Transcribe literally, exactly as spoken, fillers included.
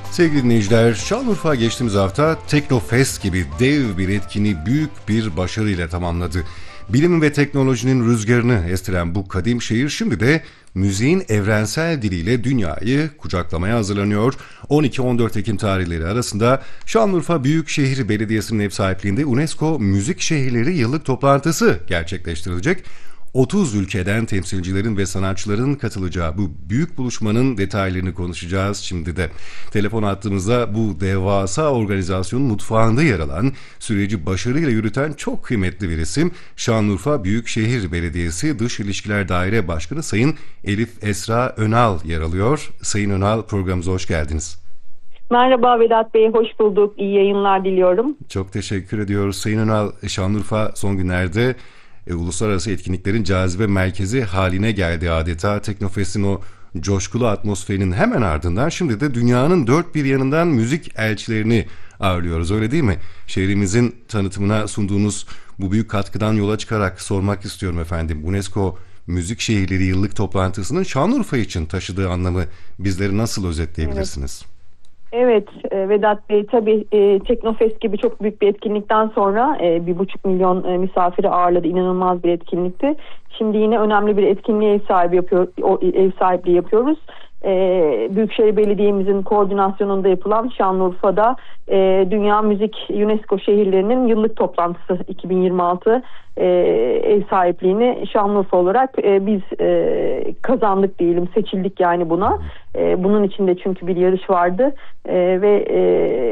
Sevgili dinleyiciler, Şanlıurfa geçtiğimiz hafta Teknofest gibi dev bir etkinliği büyük bir başarıyla tamamladı. Bilim ve teknolojinin rüzgarını estiren bu kadim şehir şimdi de müziğin evrensel diliyle dünyayı kucaklamaya hazırlanıyor. on iki on dört Ekim tarihleri arasında Şanlıurfa Büyükşehir Belediyesi'nin ev sahipliğinde UNESCO Müzik Şehirleri Yıllık Toplantısı gerçekleştirilecek. otuz ülkeden temsilcilerin ve sanatçıların katılacağı bu büyük buluşmanın detaylarını konuşacağız şimdi de. Telefon attığımızda bu devasa organizasyonun mutfağında yer alan, süreci başarıyla yürüten çok kıymetli bir isim, Şanlıurfa Büyükşehir Belediyesi Dış İlişkiler Daire Başkanı Sayın Elif Esra Önal yer alıyor. Sayın Önal, programımıza hoş geldiniz. Merhaba Vedat Bey, hoş bulduk. İyi yayınlar diliyorum. Çok teşekkür ediyoruz. Sayın Önal, Şanlıurfa son günlerde E, uluslararası etkinliklerin cazibe merkezi haline geldi adeta. Teknofest'in o coşkulu atmosferinin hemen ardından şimdi de dünyanın dört bir yanından müzik elçilerini ağırlıyoruz, öyle değil mi? Şehrimizin tanıtımına sunduğunuz bu büyük katkıdan yola çıkarak sormak istiyorum efendim. UNESCO Müzik Şehirleri Yıllık Toplantısı'nın Şanlıurfa için taşıdığı anlamı bizleri nasıl özetleyebilirsiniz? Evet. Evet Vedat Bey, tabii e, Teknofest gibi çok büyük bir etkinlikten sonra e, bir buçuk milyon e, misafiri ağırladı. İnanılmaz bir etkinlikti. Şimdi yine önemli bir etkinliğe ev sahibi yapıyor, o, ev sahipliği yapıyoruz. E, Büyükşehir Belediye'mizin koordinasyonunda yapılan Şanlıurfa'da e, Dünya Müzik UNESCO Şehirlerinin Yıllık Toplantısı iki bin yirmi altı e, ev sahipliğini Şanlıurfa olarak e, biz e, kazandık diyelim, seçildik yani buna. E, bunun içinde çünkü bir yarış vardı e, ve e,